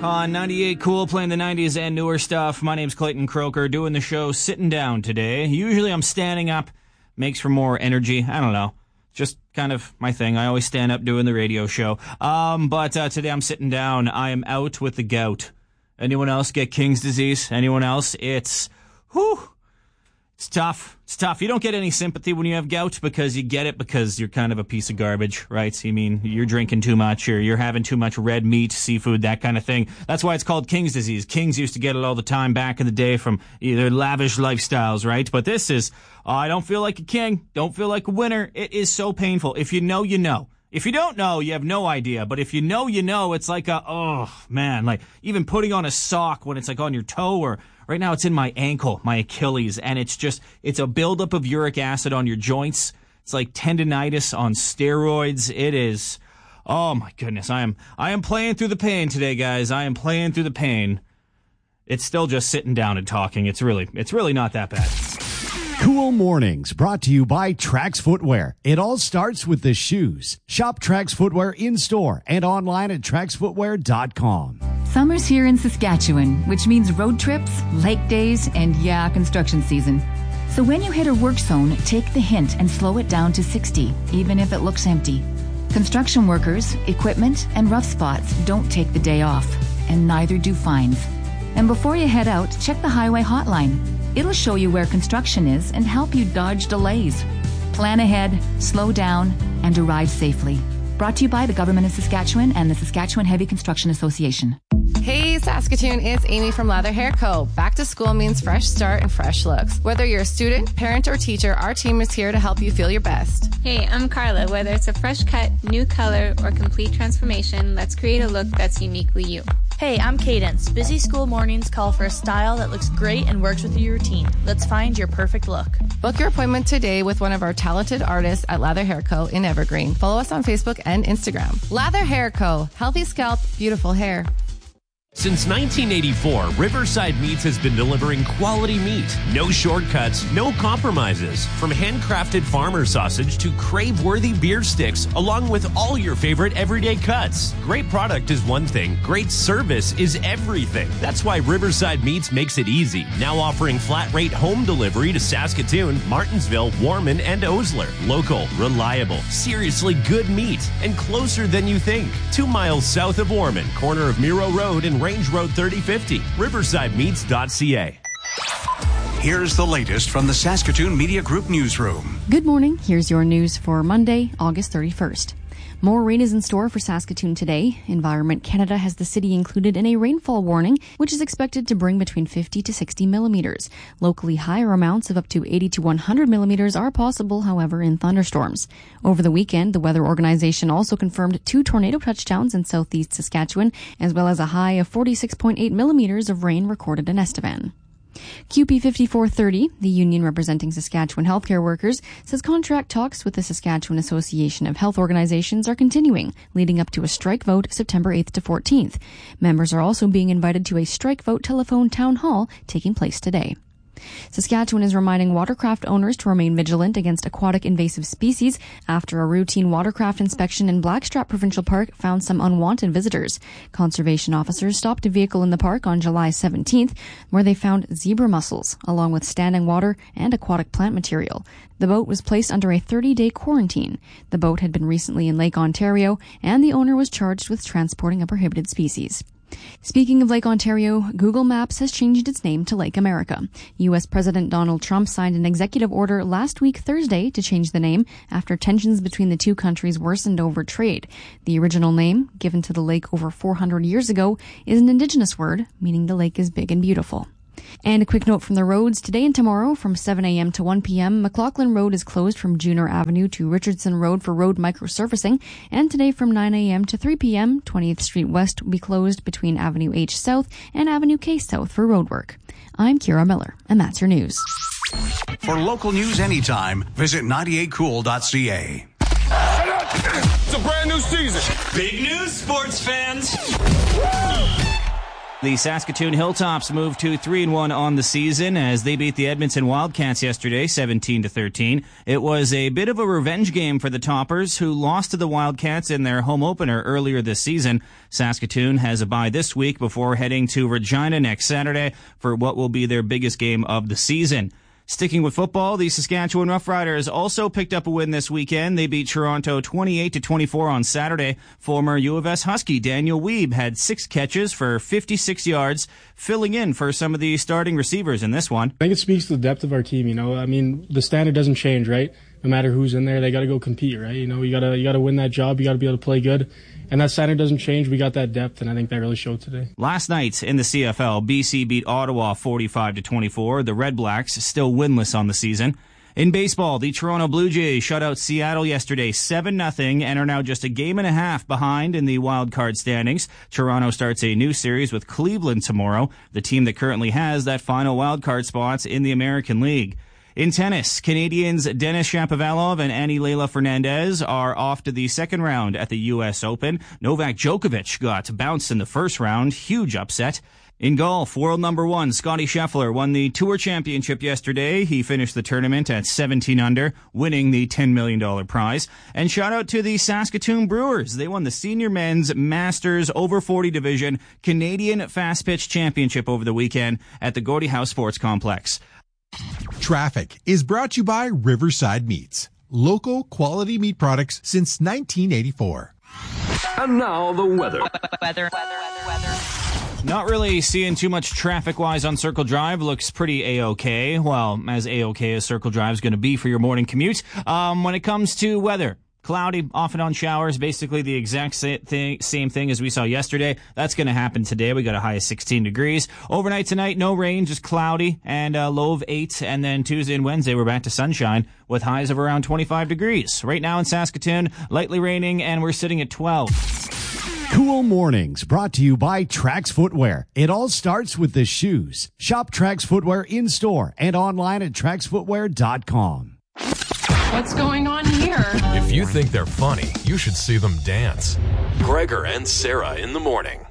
on 98 Cool, playing the 90s and newer stuff. My name's Clayton Croker, doing the show sitting down today. Usually I'm standing up, makes for more energy. I don't know. Just kind of my thing. I always stand up doing the radio show. But today I'm sitting down. I am out with the gout. Anyone else get King's disease? Anyone else? It's tough. It's tough. You don't get any sympathy when you have gout because you get it because you're kind of a piece of garbage, right? So, I mean, you're drinking too much or you're having too much red meat, seafood, that kind of thing. That's why it's called King's disease. Kings used to get it all the time back in the day from either lavish lifestyles, right? But this is, I don't feel like a king. Don't feel like a winner. It is so painful. If you know, you know. If you don't know, you have no idea. But if you know, you know. It's like like even putting on a sock when it's like on your toe or right now it's in my ankle, my Achilles, and it's a buildup of uric acid on your joints. It's like tendinitis on steroids. It is, oh my goodness. I am playing through the pain today, guys. I am playing through the pain. It's still just sitting down and talking. It's really not that bad. Cool Mornings, brought to you by Trax Footwear. It all starts with the shoes. Shop Trax Footwear in-store and online at traxfootwear.com. Summer's here in Saskatchewan, which means road trips, lake days, and construction season. So when you hit a work zone, take the hint and slow it down to 60, even if it looks empty. Construction workers, equipment, and rough spots don't take the day off, and neither do fines. And before you head out, check the highway hotline. It'll show you where construction is and help you dodge delays. Plan ahead, slow down, and arrive safely. Brought to you by the Government of Saskatchewan and the Saskatchewan Heavy Construction Association. Hey Saskatoon, it's Amy from Lather Hair Co. Back to school means fresh start and fresh looks. Whether you're a student, parent, or teacher, our team is here to help you feel your best. Hey, I'm Carla. Whether it's a fresh cut, new color, or complete transformation, let's create a look that's uniquely you. Hey, I'm Cadence. Busy school mornings call for a style that looks great and works with your routine. Let's find your perfect look. Book your appointment today with one of our talented artists at Lather Hair Co. in Evergreen. Follow us on Facebook and Instagram. Lather Hair Co. Healthy scalp, beautiful hair. Since 1984, Riverside Meats has been delivering quality meat. No shortcuts, no compromises. From handcrafted farmer sausage to crave-worthy beer sticks, along with all your favorite everyday cuts. Great product is one thing, great service is everything. That's why Riverside Meats makes it easy. Now offering flat-rate home delivery to Saskatoon, Martinsville, Warman, and Osler. Local, reliable, seriously good meat, and closer than you think. 2 miles south of Warman, corner of Miro Road and Range Road 3050, riversidemeats.ca. Here's the latest from the Saskatoon Media Group newsroom. Good morning. Here's your news for Monday, August 31st. More rain is in store for Saskatoon today. Environment Canada has the city included in a rainfall warning, which is expected to bring between 50 to 60 millimeters. Locally, higher amounts of up to 80 to 100 millimeters are possible, however, in thunderstorms. Over the weekend, the Weather Organization also confirmed 2 tornado touchdowns in southeast Saskatchewan, as well as a high of 46.8 millimeters of rain recorded in Estevan. QP 5430, the union representing Saskatchewan healthcare workers, says contract talks with the Saskatchewan Association of Health Organizations are continuing, leading up to a strike vote September 8th to 14th. Members are also being invited to a strike vote telephone town hall taking place today. Saskatchewan is reminding watercraft owners to remain vigilant against aquatic invasive species after a routine watercraft inspection in Blackstrap Provincial Park found some unwanted visitors. Conservation officers stopped a vehicle in the park on July 17th where they found zebra mussels, along with standing water and aquatic plant material. The boat was placed under a 30-day quarantine. The boat had been recently in Lake Ontario, and the owner was charged with transporting a prohibited species. Speaking of Lake Ontario, Google Maps has changed its name to Lake America. U.S. President Donald Trump signed an executive order last week Thursday to change the name after tensions between the two countries worsened over trade. The original name, given to the lake over 400 years ago, is an Indigenous word, meaning the lake is big and beautiful. And a quick note from the roads. Today and tomorrow from 7 a.m. to 1 p.m., McLaughlin Road is closed from Junior Avenue to Richardson Road for road microsurfacing. And today from 9 a.m. to 3 p.m., 20th Street West will be closed between Avenue H South and Avenue K South for roadwork. I'm Kira Miller, and that's your news. For local news anytime, visit 98cool.ca. It's a brand new season. Big news, sports fans. The Saskatoon Hilltops moved to 3-1 on the season as they beat the Edmonton Wildcats yesterday, 17-13. It was a bit of a revenge game for the Toppers, who lost to the Wildcats in their home opener earlier this season. Saskatoon has a bye this week before heading to Regina next Saturday for what will be their biggest game of the season. Sticking with football, the Saskatchewan Roughriders also picked up a win this weekend. They beat Toronto 28-24 on Saturday. Former U of S Husky Daniel Wiebe had 6 catches for 56 yards, filling in for some of the starting receivers in this one. I think it speaks to the depth of our team. The standard doesn't change, right? No matter who's in there, they got to go compete, right? You got to win that job. You got to be able to play good. And that standard doesn't change. We got that depth, and I think that really showed today. Last night in the CFL, BC beat Ottawa 45-24. The Red Blacks still winless on the season. In baseball, the Toronto Blue Jays shut out Seattle yesterday 7-0 and are now just a game and a half behind in the wild card standings. Toronto starts a new series with Cleveland tomorrow, the team that currently has that final wild card spot in the American League. In tennis, Canadians Denis Shapovalov and Annie Leila Fernandez are off to the second round at the U.S. Open. Novak Djokovic got bounced in the first round. Huge upset. In golf, world number 1, Scottie Scheffler won the Tour Championship yesterday. He finished the tournament at 17 under, winning the $10 million prize. And shout out to the Saskatoon Brewers. They won the Senior Men's Masters Over 40 Division Canadian Fast Pitch Championship over the weekend at the Gordie Howe Sports Complex. Traffic is brought to you by Riverside Meats. Local quality meat products since 1984. And now the weather. Not really seeing too much traffic-wise on Circle Drive. Looks pretty A-OK. Well, as A-OK as Circle Drive is going to be for your morning commute. When it comes to weather, cloudy, off and on showers, basically the exact same thing as we saw yesterday. That's going to happen today. We got a high of 16 degrees. Overnight tonight, no rain, just cloudy, and a low of 8. And then Tuesday and Wednesday, we're back to sunshine with highs of around 25 degrees. Right now in Saskatoon, lightly raining, and we're sitting at 12. Cool Mornings, brought to you by Trax Footwear. It all starts with the shoes. Shop Trax Footwear in-store and online at TraxFootwear.com. What's going on here? If you think they're funny, you should see them dance. Gregor and Sarah in the morning.